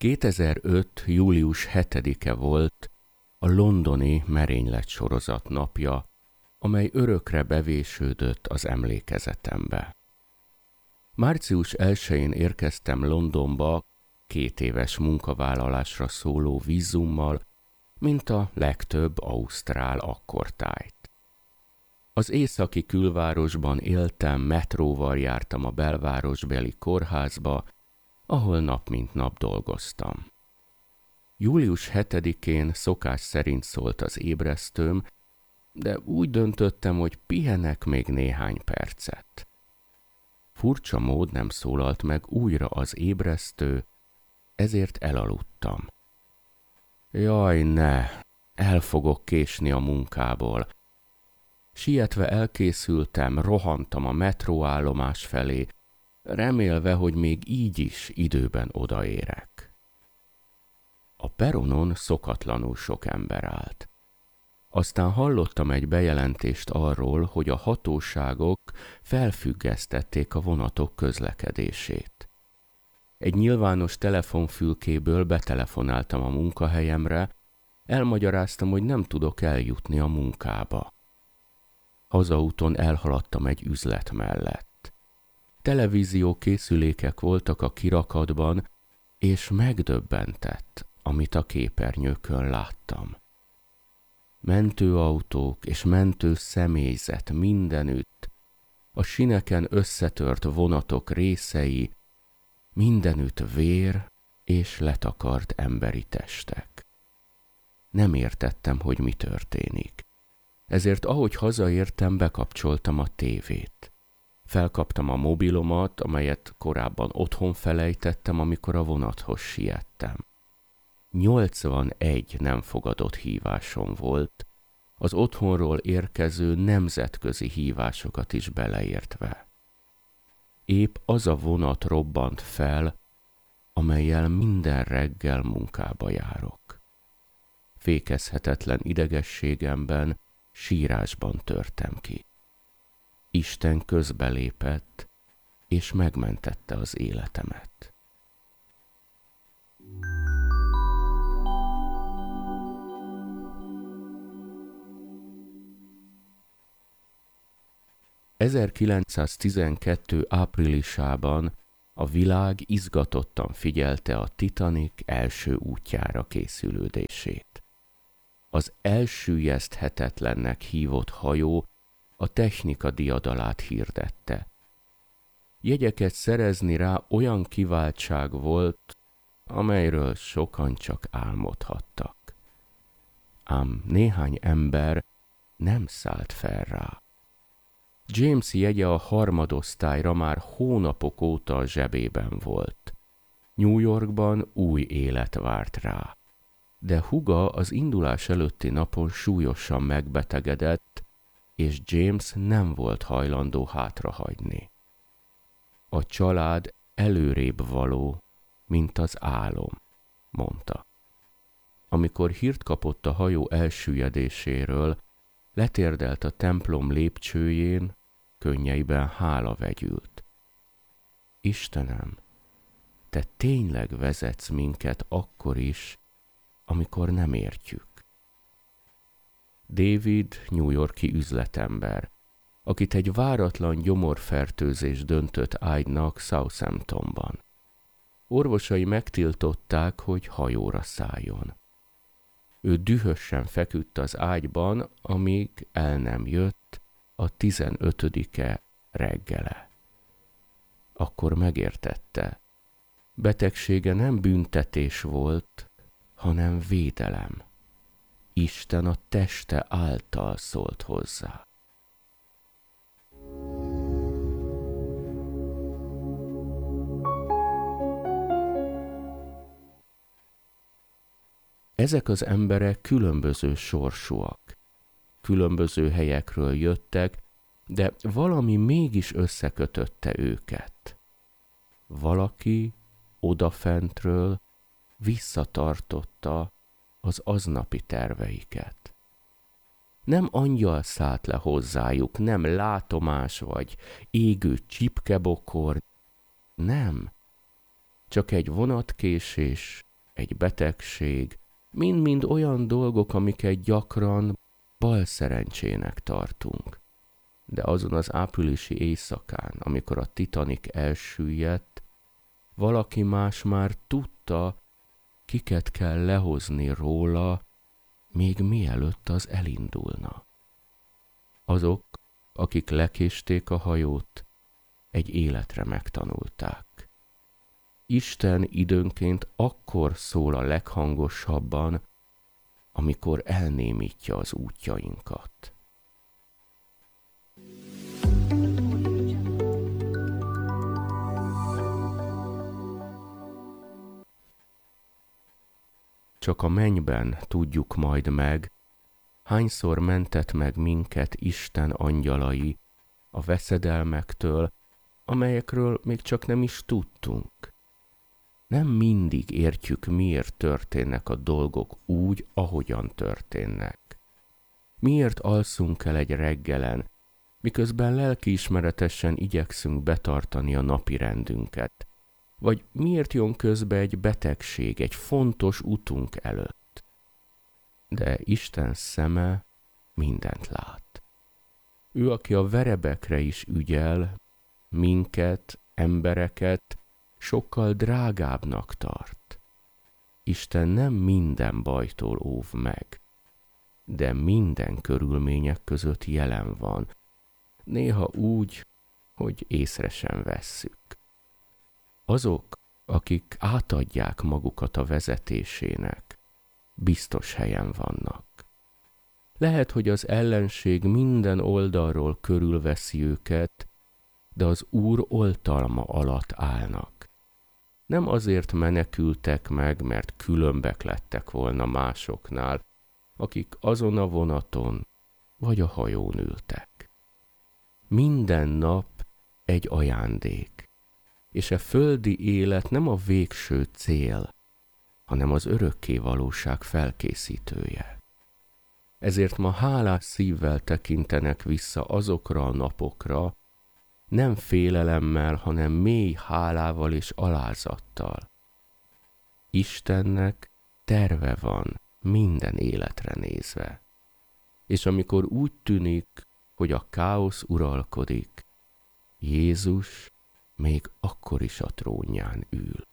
2005. július 7-e volt a londoni merényletsorozat napja, amely örökre bevésődött az emlékezetembe. Március 1-én érkeztem Londonba 2 éves munkavállalásra szóló vízummal, mint a legtöbb ausztrál akkortájt. Az északi külvárosban éltem, metróval jártam a belvárosbeli kórházba, ahol nap mint nap dolgoztam. Július 7-én szokás szerint szólt az ébresztőm, de úgy döntöttem, hogy pihenek még néhány percet. Furcsa mód nem szólalt meg újra az ébresztő, ezért elaludtam. Jaj, ne! El fogok késni a munkából. Sietve elkészültem, rohantam a metróállomás felé, remélve, hogy még így is időben odaérek. A peronon szokatlanul sok ember állt. Aztán hallottam egy bejelentést arról, hogy a hatóságok felfüggesztették a vonatok közlekedését. Egy nyilvános telefonfülkéből betelefonáltam a munkahelyemre, elmagyaráztam, hogy nem tudok eljutni a munkába. Hazaúton elhaladtam egy üzlet mellett. Televízió készülékek voltak a kirakatban, és megdöbbentett, amit a képernyőkön láttam. Mentőautók és mentő személyzet mindenütt, a sineken összetört vonatok részei, mindenütt vér és letakart emberi testek. Nem értettem, hogy mi történik. Ezért ahogy hazaértem, bekapcsoltam a tévét. Felkaptam a mobilomat, amelyet korábban otthon felejtettem, amikor a vonathoz siettem. 81 nem fogadott hívásom volt, az otthonról érkező nemzetközi hívásokat is beleértve. Épp az a vonat robbant fel, amellyel minden reggel munkába járok. Fékezhetetlen idegességemben, sírásban törtem ki. Isten közbelépett, és megmentette az életemet. ...1912. áprilisában a világ izgatottan figyelte a Titanic első útjára készülődését. Az elsüllyeszthetetlennek hívott hajó a technika diadalát hirdette. Jegyeket szerezni rá olyan kiváltság volt, amelyről sokan csak álmodhattak. Ám néhány ember nem szállt fel rá. James jegye a harmadosztályra már hónapok óta a zsebében volt. New Yorkban új élet várt rá. De húga az indulás előtti napon súlyosan megbetegedett, és James nem volt hajlandó hátrahagyni. A család előrébb való, mint az álom, mondta. Amikor hírt kapott a hajó elsüllyedéséről, letérdelt a templom lépcsőjén, könnyeiben hála vegyült. Istenem, te tényleg vezetsz minket akkor is, amikor nem értjük. David New York-i üzletember, akit egy váratlan gyomorfertőzés döntött ágynak Southamptonban. Orvosai megtiltották, hogy hajóra szálljon. Ő dühösen feküdt az ágyban, amíg el nem jött a 15-e reggele. Akkor megértette, betegsége nem büntetés volt, hanem védelem. Isten a teste által szólt hozzá. Ezek az emberek különböző sorsúak, különböző helyekről jöttek, de valami mégis összekötötte őket. Valaki odafentről visszatartotta az aznapi terveiket. Nem angyal szállt le hozzájuk, nem látomás vagy égő csipkebokor, nem, csak egy vonatkésés egy betegség, mind-mind olyan dolgok, amiket gyakran balszerencsének tartunk. De azon az áprilisi éjszakán, amikor a Titanic elsüllyedt, valaki más már tudta, kiket kell lehozni róla, még mielőtt az elindulna. Azok, akik lekésték a hajót, egy életre megtanulták. Isten időnként akkor szól a leghangosabban, amikor elnémítja az útjainkat. Csak a mennyben tudjuk majd meg, hányszor mentett meg minket Isten angyalai a veszedelmektől, amelyekről még csak nem is tudtunk. Nem mindig értjük, miért történnek a dolgok úgy, ahogyan történnek. Miért alszunk el egy reggelen, miközben lelkiismeretesen igyekszünk betartani a napirendünket? Vagy miért jön közbe egy betegség egy fontos utunk előtt? De Isten szeme mindent lát. Ő, aki a verebekre is ügyel, minket, embereket sokkal drágábbnak tart. Isten nem minden bajtól óv meg, de minden körülmények között jelen van, néha úgy, hogy észre sem vesszük. Azok, akik átadják magukat a vezetésének, biztos helyen vannak. Lehet, hogy az ellenség minden oldalról körülveszi őket, de az Úr oltalma alatt állnak. Nem azért menekültek meg, mert különbek lettek volna másoknál, akik azon a vonaton vagy a hajón ültek. Minden nap egy ajándék, és a földi élet nem a végső cél, hanem az örökké valóság felkészítője. Ezért ma hálás szívvel tekintenek vissza azokra a napokra, nem félelemmel, hanem mély hálával és alázattal. Istennek terve van minden életre nézve, és amikor úgy tűnik, hogy a káosz uralkodik, Jézus még akkor is a trónján ül.